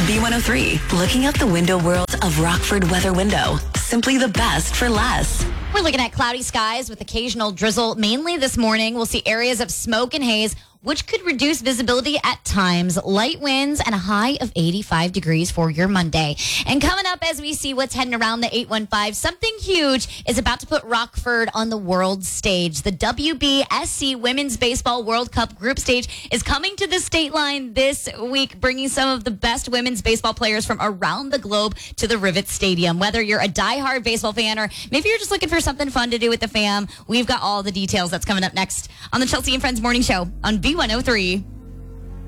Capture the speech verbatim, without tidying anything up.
B one oh three, looking out the window world of Rockford Weather Window. Simply the best for less. We're looking at cloudy skies with occasional drizzle, mainly this morning. We'll see areas of smoke and haze, which could reduce visibility at times. Light winds and a high of eighty-five degrees for your Monday. And coming up as we see what's heading around the eight one five, something huge is about to put Rockford on the world stage. The W B S C Women's Baseball World Cup group stage is coming to the state line this week, bringing some of the best women's baseball players from around the globe to the Rivet Stadium. Whether you're a diehard baseball fan or maybe you're just looking for something fun to do with the fam, we've got all the details. That's coming up next on the Chelsea and Friends Morning Show on B one oh three.